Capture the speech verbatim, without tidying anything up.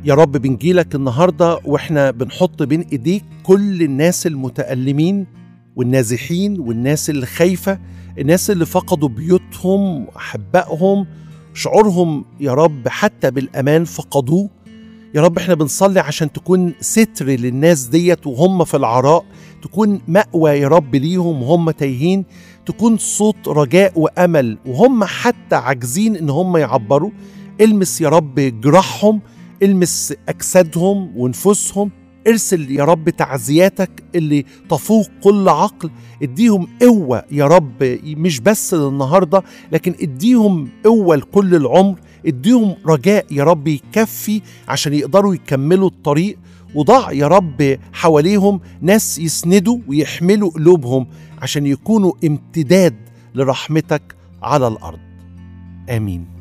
يا رب بنجيلك النهاردة وإحنا بنحط بين إيديك كل الناس المتألمين والنازحين والناس اللي خايفة، الناس اللي فقدوا بيوتهم وأحبائهم، شعورهم يا رب حتى بالأمان فقدوه. يا رب إحنا بنصلي عشان تكون ستر للناس ديت وهم في العراء، تكون مأوى يا رب ليهم وهم تايهين، تكون صوت رجاء وأمل وهم حتى عاجزين إن هم يعبروا. المس يا رب جراحهم، المس أجسادهم ونفوسهم، ارسل يا رب تعزياتك اللي تفوق كل عقل. اديهم قوة يا رب مش بس للنهاردة، لكن اديهم قوة لكل العمر، اديهم رجاء يا رب يكفي عشان يقدروا يكملوا الطريق. وضع يا رب حواليهم ناس يسندوا ويحملوا قلوبهم عشان يكونوا امتداد لرحمتك على الأرض. آمين.